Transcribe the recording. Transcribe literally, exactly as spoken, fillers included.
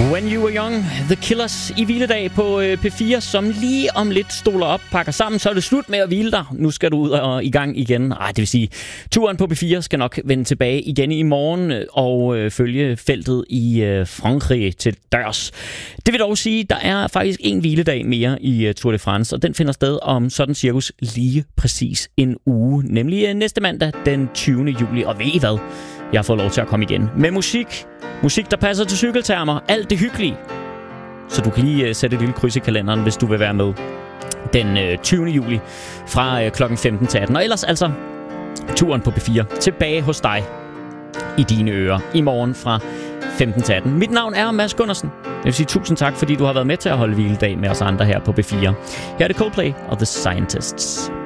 When You Were Young, The Killers i hviledag på P fire, som lige om lidt stoler op, pakker sammen, så er det slut med at hvile dig. Nu skal du ud og i gang igen. Ej, det vil sige, turen på P fire skal nok vende tilbage igen i morgen og øh, følge feltet i øh, Frankrig til dørs. Det vil dog sige, der er faktisk en hviledag mere i øh, Tour de France, og den finder sted om sådan cirkus lige præcis en uge, nemlig øh, næste mandag den tyvende juli. Og ved I hvad? Jeg har fået lov til at komme igen med musik. Musik, der passer til cykeltermer. Alt det hyggelige. Så du kan lige uh, sætte et lille kryds i kalenderen, hvis du vil være med den uh, tyvende juli fra uh, klokken femten til atten. Og ellers altså turen på P fire tilbage hos dig i dine ører i morgen fra femten til atten. Mit navn er Mads Gundersen. Jeg vil sige tusind tak, fordi du har været med til at holde hviledag med os andre her på P fire. Her er det Coldplay og The Scientists.